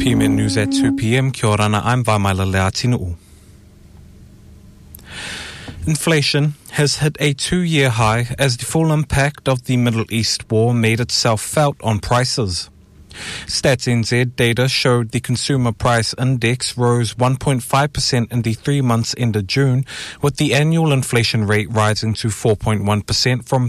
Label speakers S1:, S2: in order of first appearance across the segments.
S1: PMN News at 2 p.m. Kia orana, I'm Vamaila Leatinu'u. Inflation has hit a 2-year high as the full impact of the Middle East war made itself felt on prices. Stats NZ data showed the consumer price index rose 1.5% in the 3 months ended June, with the annual inflation rate rising to 4.1% from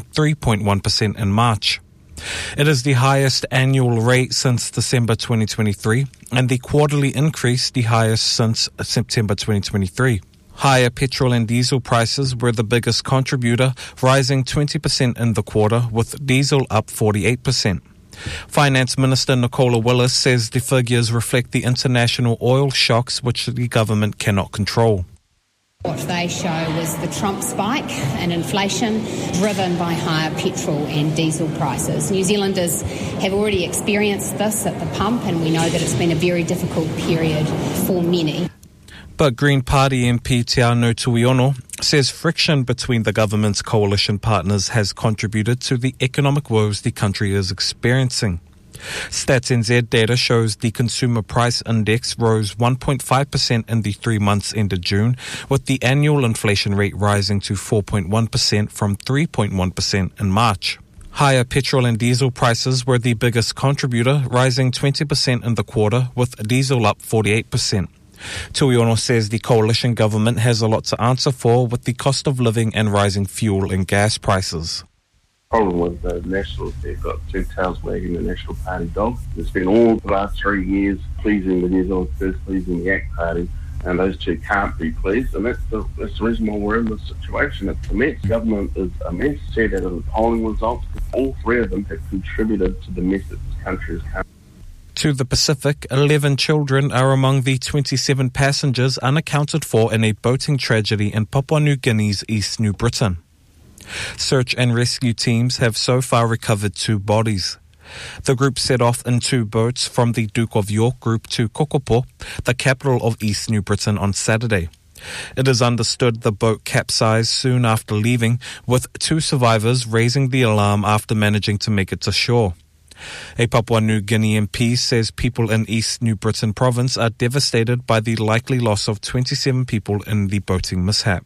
S1: 3.1% in March. It is the highest annual rate since December 2023, and the quarterly increase the highest since September 2023. Higher petrol and diesel prices were the biggest contributor, rising 20% in the quarter, with diesel up 48%. Finance Minister Nicola Willis says the figures reflect the international oil shocks which the government cannot control.
S2: What they show was the Trump spike in inflation driven by higher petrol and diesel prices. New Zealanders have already experienced this at the pump, and we know that it's been a very difficult period for many.
S1: But Green Party MP Te Anau Tuiono says friction between the government's coalition partners has contributed to the economic woes the country is experiencing. Stats NZ data shows the consumer price index rose 1.5% in the 3 months ended June, with the annual inflation rate rising to 4.1% from 3.1% in March. Higher petrol and diesel prices were the biggest contributor, rising 20% in the quarter, with diesel up 48%. Tuiono says the coalition government has a lot to answer for with the cost of living and rising fuel and gas prices.
S3: Problem with the Nationals, they've got two tails wagging the National Party dog. It's been all the last 3 years pleasing the New Zealand First, pleasing the ACT Party, and those two can't be pleased, and that's the reason why we're in this situation. It's a mess. The government is a mess. See that in the polling results. All three of them have contributed to the mess that this country has come.
S1: To the Pacific, 11 children are among the 27 passengers unaccounted for in a boating tragedy in Papua New Guinea's East New Britain. Search and rescue teams have so far recovered 2 bodies. The group set off in 2 boats from the Duke of York group to Kokopo, the capital of East New Britain, on Saturday. It is understood the boat capsized soon after leaving, with 2 survivors raising the alarm after managing to make it to shore. A Papua New Guinea MP says people in East New Britain province are devastated by the likely loss of 27 people in the boating mishap.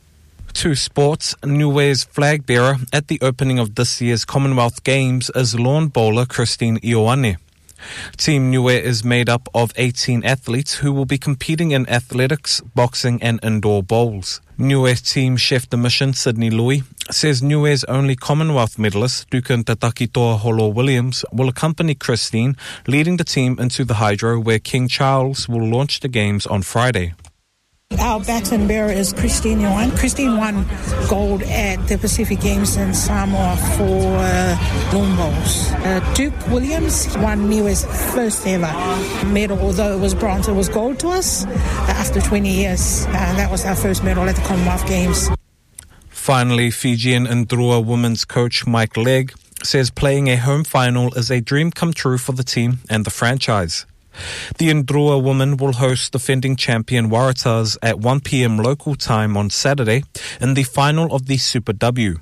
S1: To sports, Niue's flag bearer at the opening of this year's Commonwealth Games is lawn bowler Christine Ioane. Team Niue is made up of 18 athletes who will be competing in athletics, boxing and indoor bowls. Niue team chef de mission Sydney Louis says Niue's only Commonwealth medalist, Dukan Tatakitoa Holo Williams, will accompany Christine, leading the team into the hydro where King Charles will launch the games on Friday.
S4: Our baton bearer is Christine Ioane. Christine won gold at the Pacific Games in Samoa for lawn bowls. Duke Williams won Niue's first ever medal, although it was bronze. It was gold to us after 20 years. That was our first medal at the Commonwealth Games.
S1: Finally, Fijian Ndrua women's coach Mike Legg says playing a home final is a dream come true for the team and the franchise. The Ndrua women will host defending champion Waratahs at 1 p.m. local time on Saturday in the final of the Super W.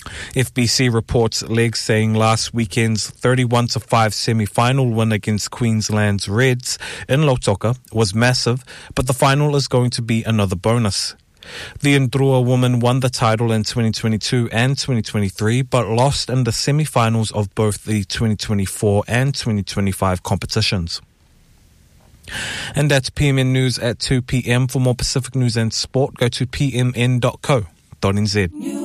S1: FBC reports Legg saying last weekend's 31-5 semi-final win against Queensland's Reds in Lautoka was massive, but the final is going to be another bonus. The Ndrua women won the title in 2022 and 2023, but lost in the semi-finals of both the 2024 and 2025 competitions. And that's PMN News at 2 p.m. For more Pacific news and sport, go to pmn.co.nz.